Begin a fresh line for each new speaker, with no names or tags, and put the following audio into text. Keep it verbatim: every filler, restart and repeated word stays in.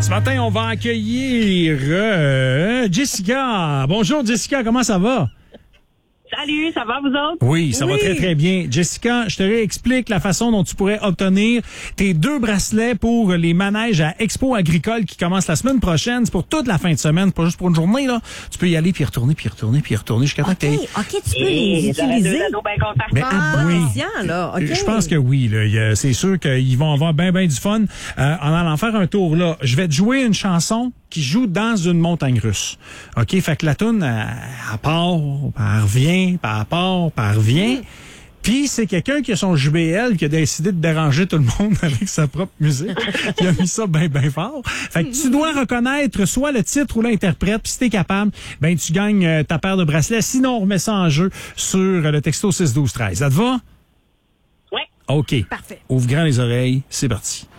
Ce matin, on va accueillir euh, Jessica. Bonjour Jessica, comment ça va?
Salut, ça va vous autres?
Oui, ça
oui.
va très très bien. Jessica, je te réexplique la façon dont tu pourrais obtenir tes deux bracelets pour les manèges à Expo Agricole qui commence la semaine prochaine. C'est pour toute la fin de semaine, c'est pas juste pour une journée, là. Tu peux y aller, puis retourner, puis retourner, puis retourner jusqu'à temps
OK,
que t'aies...
OK, tu peux
Et
les utiliser.
Mais,
Ah,
oui.
patient, là. OK.
Je pense que oui. Là. Il y a- C'est sûr qu'ils vont avoir bien, bien du fun euh, en allant faire un tour là. Je vais te jouer une chanson qui joue dans une montagne russe. OK? Fait que la toune, elle, elle part, elle revient, puis elle part, puis elle revient. Puis c'est quelqu'un qui a son J B L qui a décidé de déranger tout le monde avec sa propre musique. Il a mis ça bien, bien fort. Fait que tu dois reconnaître soit le titre ou l'interprète. Puis si t'es capable, ben tu gagnes euh, ta paire de bracelets. Sinon, on remet ça en jeu sur euh, le texto six douze treize. Ça te va?
Oui.
OK.
Parfait.
Ouvre grand les oreilles. C'est parti.